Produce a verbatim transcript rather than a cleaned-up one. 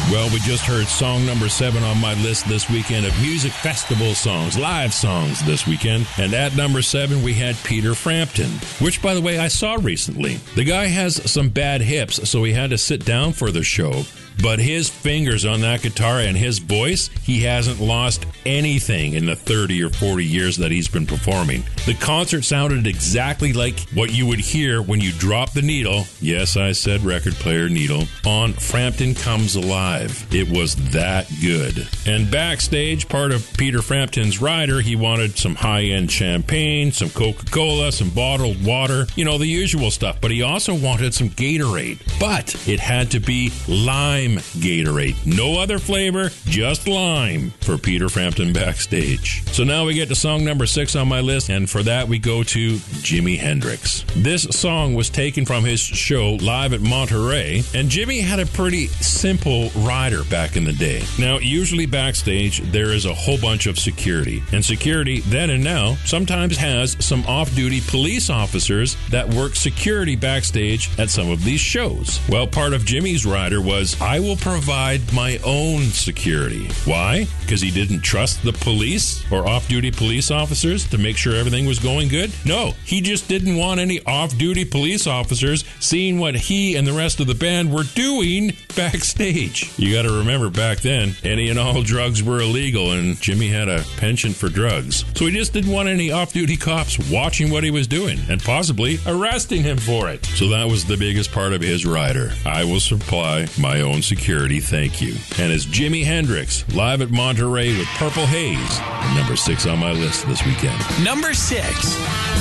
Well, we just heard song number seven on my list this weekend of music festival songs, live songs this weekend. And at number seven, we had Peter Frampton, which, by the way, I saw recently. The guy has some bad hips, so he had to sit down for the show. But his fingers on that guitar and his voice, he hasn't lost anything in the thirty or forty years that he's been performing. The concert sounded exactly like what you would hear when you drop the needle, yes, I said record player needle, on Frampton Comes Alive. It was that good. And backstage, part of Peter Frampton's rider, he wanted some high-end champagne, some Coca-Cola, some bottled water, you know, the usual stuff. But he also wanted some Gatorade. But it had to be lime Gatorade. No other flavor, just lime for Peter Frampton backstage. So now we get to song number six on my list, and for that we go to Jimi Hendrix. This song was taken from his show live at Monterey, and Jimmy had a pretty simple rider back in the day. Now, usually backstage there is a whole bunch of security, and security then and now sometimes has some off-duty police officers that work security backstage at some of these shows. Well, part of Jimmy's rider was, I will provide my own security. Why? Because he didn't trust the police or off-duty police officers to make sure everything was going good? No, he just didn't want any off-duty police officers seeing what he and the rest of the band were doing backstage. You got to remember, back then, any and all drugs were illegal, and Jimmy had a penchant for drugs. So he just didn't want any off-duty cops watching what he was doing and possibly arresting him for it. So that was the biggest part of his rider. I will supply my own security, thank you. And it's Jimi Hendrix live at Monterey with Purple Haze, number six on my list this weekend. Number six.